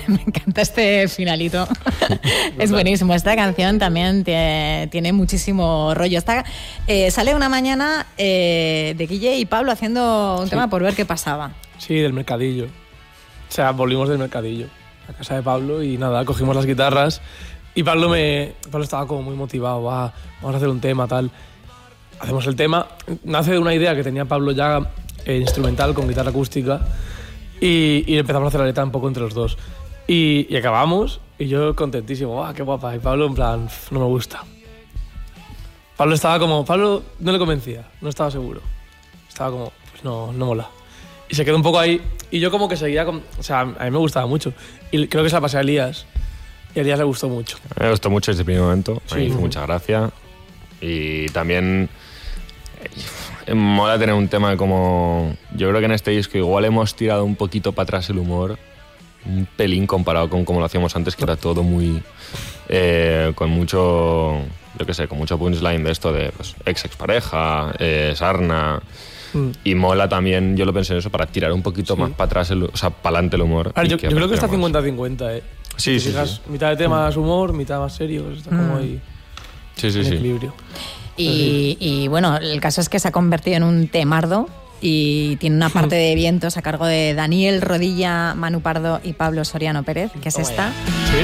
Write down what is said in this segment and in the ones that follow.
Me encanta este finalito. Es buenísimo. Esta canción también tiene muchísimo rollo. Sale una mañana de Guille y Pablo haciendo un tema por ver qué pasaba. Sí, del mercadillo. O sea, volvimos del mercadillo a casa de Pablo y nada, cogimos las guitarras y Pablo estaba como muy motivado, vamos a hacer un tema, tal. Hacemos el tema, nace de una idea que tenía Pablo ya instrumental con guitarra acústica y empezamos a hacer la letra un poco entre los dos. Y acabamos y yo contentísimo, qué guapa. Y Pablo en plan, no me gusta. Pablo no le convencía, no estaba seguro. Estaba como, pues no mola. Y se quedó un poco ahí y yo como que seguía o sea, a mí me gustaba mucho. Y creo que se la pasé a Elías y a Elías le gustó mucho. Me gustó mucho desde el primer momento, sí. Me hizo mucha gracia. Y también mola tener un tema como... Yo creo que en este disco igual hemos tirado un poquito para atrás el humor, un pelín comparado con como lo hacíamos antes, que era todo muy... con mucho... Yo qué sé, con mucho punchline de esto de pues, ex-pareja, Sarna... Y mola también, yo lo pensé en eso, para tirar un poquito más para atrás, o sea, para adelante el humor. Yo creo que está 50-50, Sí. Mitad de temas humor, mitad más serio, está como ahí en equilibrio. Y bueno, el caso es que se ha convertido en un temardo y tiene una parte de vientos a cargo de Daniel Rodilla, Manu Pardo y Pablo Soriano Pérez, que es esta. Sí.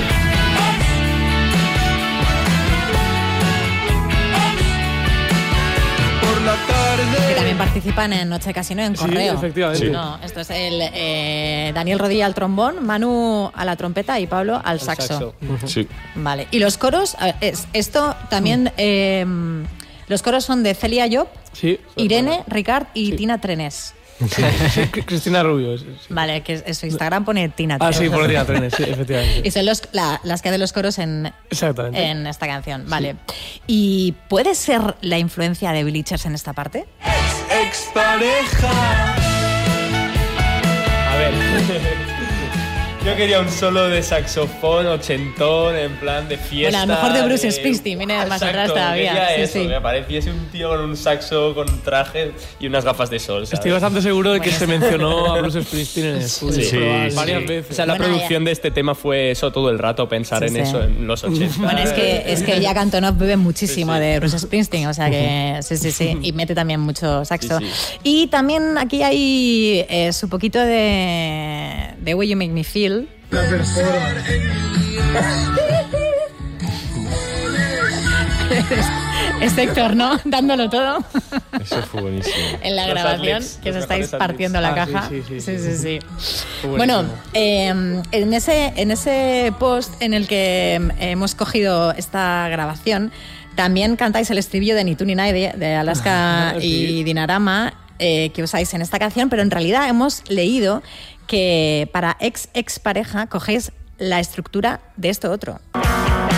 Que también participan en Noche Casino y en Correo. Sí, efectivamente. No, esto es el Daniel Rodilla al trombón, Manu a la trompeta y Pablo al saxo. Sí. Vale. Y los coros, esto también... los coros son de Celia Job, Irene, Ricard y Tina Trenés. Sí, Cristina Rubio. Sí. Vale, que en su Instagram pone Tina Trenés. Sí, pone Tina Trenés, sí, efectivamente. Y son las que hacen los coros en esta canción. Vale. Sí. ¿Y puede ser la influencia de Bleachers en esta parte? Expareja. A ver. Yo quería un solo de saxofón ochentón, en plan de fiesta. Bueno, a lo mejor de Bruce Springsteen, viene más atrás todavía. Sí. Me pareciese un tío con un saxo, con un traje y unas gafas de sol, ¿sabes? Estoy bastante seguro de que se mencionó a Bruce Springsteen en el estudio. Sí, varias veces. O sea, la producción de este tema fue eso todo el rato, pensar en eso en los 80. Bueno, es que Jack Antonoff bebe muchísimo de Bruce Springsteen, o sea que sí. Y mete también mucho saxo. Sí. Y también aquí hay su poquito de The Way You Make Me Feel. La persona. Es Héctor, ¿no? Dándolo todo. Eso fue buenísimo. En la grabación, que os estáis partiendo la caja. Sí. Bueno, en ese post en el que hemos cogido esta grabación, también cantáis el estribillo de Ni tú ni nadie, de Alaska y Dinarama, que usáis en esta canción, pero en realidad hemos leído que para ex pareja cogéis la estructura de esto otro.